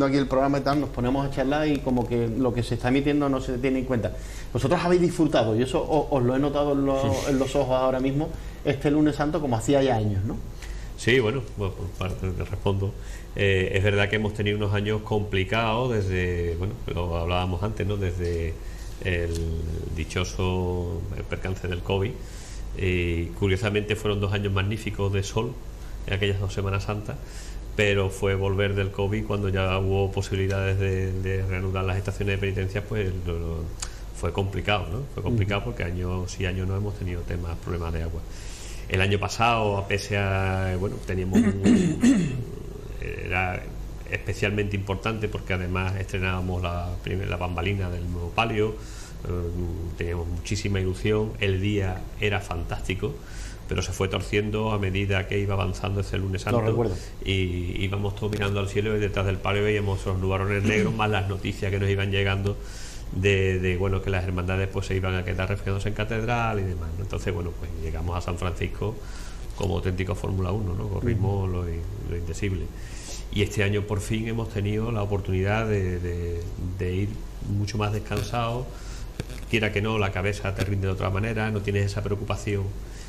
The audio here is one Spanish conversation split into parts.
haciendo aquí el programa y tal, nos ponemos a charlar y como que lo que se está emitiendo no se tiene en cuenta. Vosotros habéis disfrutado, y eso os lo he notado en los ojos ahora mismo, este lunes santo como hacía ya años, ¿no? Sí, bueno, por parte te respondo. Es verdad que hemos tenido unos años complicados desde, bueno, lo hablábamos antes, ¿no? Desde el dichoso percance del COVID. Y curiosamente fueron 2 años magníficos de sol en aquellas 2 Semanas Santas, pero fue volver del COVID cuando ya hubo posibilidades de reanudar las estaciones de penitencia, pues fue complicado, ¿no? Fue complicado porque año sí año no hemos tenido problemas de agua. El año pasado, pese a, bueno, teníamos era especialmente importante porque además estrenábamos la bambalina del nuevo palio, teníamos muchísima ilusión, el día era fantástico, pero se fue torciendo a medida que iba avanzando ese lunes santo, y íbamos todos mirando al cielo y detrás del palio veíamos los nubarrones negros, más las noticias que nos iban llegando de bueno, que las hermandades pues se iban a quedar refugiados en catedral y demás, ¿no? Entonces, bueno, pues llegamos a San Francisco como auténtico Fórmula 1, ¿no? Corrimos lo indecible. Y este año por fin hemos tenido la oportunidad de ir mucho más descansados, quiera que no, la cabeza te rinde de otra manera, no tienes esa preocupación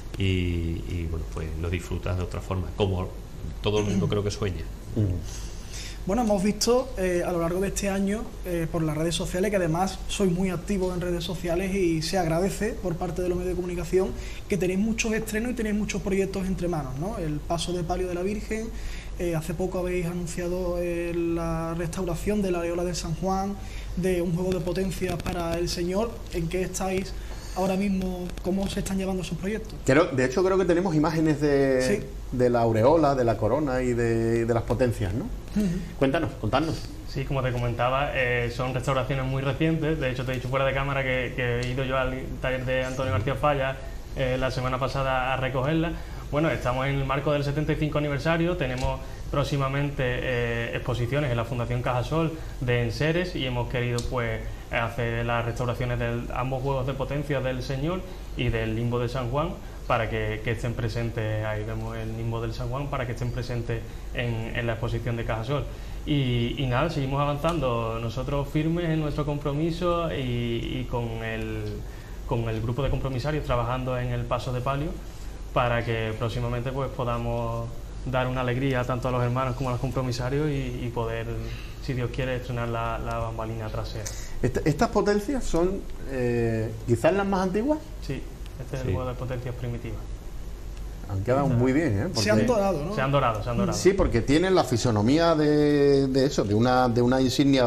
y bueno, pues lo disfrutas de otra forma, como todo el mundo creo que sueña. Bueno, hemos visto a lo largo de este año por las redes sociales, que además sois muy activos en redes sociales y se agradece por parte de los medios de comunicación que tenéis muchos estrenos y tenéis muchos proyectos entre manos, ¿no? El paso de palio de la Virgen, hace poco habéis anunciado la restauración de la areola de San Juan, de un juego de potencias para el Señor. ¿En qué estáis ahora mismo? ¿Cómo se están llevando esos proyectos? De hecho creo que tenemos imágenes de la aureola, de la corona y de las potencias, ¿no? Contadnos. Sí, como te comentaba, son restauraciones muy recientes. De hecho, te he dicho fuera de cámara que he ido yo al taller de Antonio García Falla la semana pasada a recogerla. Bueno, estamos en el marco del 75 aniversario, tenemos próximamente exposiciones en la Fundación Cajasol de enseres y hemos querido pues hacer las restauraciones de ambos juegos de potencia del Señor y del limbo de San Juan para que estén presentes. Ahí vemos el limbo del San Juan para que estén presentes en la exposición de Cajasol. Y nada, seguimos avanzando nosotros firmes en nuestro compromiso y con el grupo de compromisarios trabajando en el paso de palio para que próximamente pues podamos dar una alegría tanto a los hermanos como a los compromisarios y poder, si Dios quiere, estrenar la bambalina trasera. ¿Estas potencias son quizás las más antiguas? Sí, este es el juego de potencias primitivas. Han quedado muy bien, ¿eh? Se han dorado, ¿no? Se han dorado. Sí, porque tienen la fisonomía de eso, de una insignia,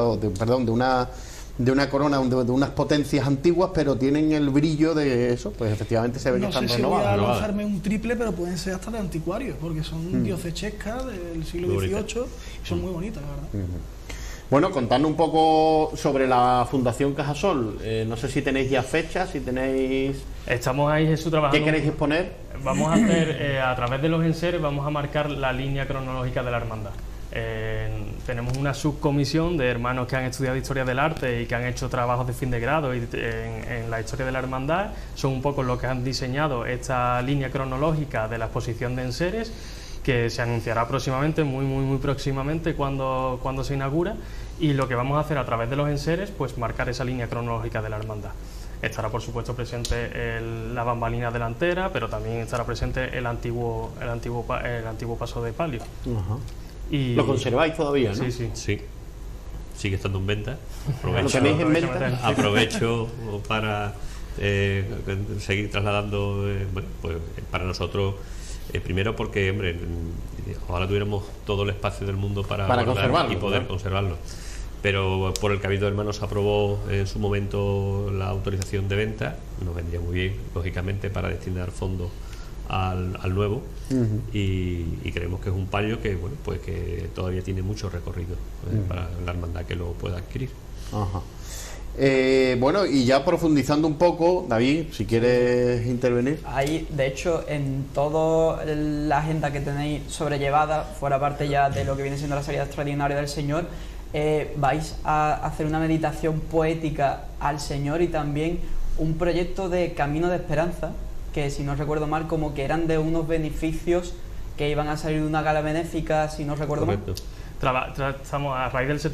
de una corona, de unas potencias antiguas, pero tienen el brillo de eso, pues efectivamente se ve que están renovadas. No sé si voy a lanzarme un triple, pero pueden ser hasta de anticuarios, porque son dioses chescas del siglo XVIII y son muy bonitas, la verdad. Bueno, contadnos un poco sobre la Fundación Cajasol. No sé si tenéis ya fechas, si tenéis... Estamos ahí, Jesús, trabajando. ¿Qué queréis exponer? Vamos a hacer, a través de los enseres, vamos a marcar la línea cronológica de la hermandad. Tenemos una subcomisión de hermanos que han estudiado historia del arte y que han hecho trabajos de fin de grado en la historia de la hermandad. Son un poco los que han diseñado esta línea cronológica de la exposición de enseres, que se anunciará próximamente, muy próximamente, cuando se inaugura. Y lo que vamos a hacer a través de los enseres, pues marcar esa línea cronológica de la hermandad. Estará por supuesto presente la bambalina delantera, pero también estará presente el antiguo paso de palio. Y ¿lo conserváis todavía, no? Sí. Sigue estando en venta. ¿Lo tenéis en venta? Aprovecho para seguir trasladando, bueno, pues para nosotros, primero porque, hombre, ojalá tuviéramos todo el espacio del mundo para conservarlo y poder conservarlo. Pero por el Cabildo de Hermanos aprobó en su momento la autorización de venta. Nos vendría muy bien, lógicamente, para destinar fondos al nuevo, y creemos que es un palio que, bueno, pues que todavía tiene mucho recorrido para la hermandad que lo pueda adquirir. Bueno, y ya profundizando un poco, David, si quieres intervenir. Ahí, de hecho, en toda la agenda que tenéis sobrellevada, fuera parte ya de lo que viene siendo la salida extraordinaria del Señor, vais a hacer una meditación poética al Señor y también un proyecto de Camino de Esperanza, que si no recuerdo mal, como que eran de unos beneficios que iban a salir de una gala benéfica, si no recuerdo mal. Estamos a raíz del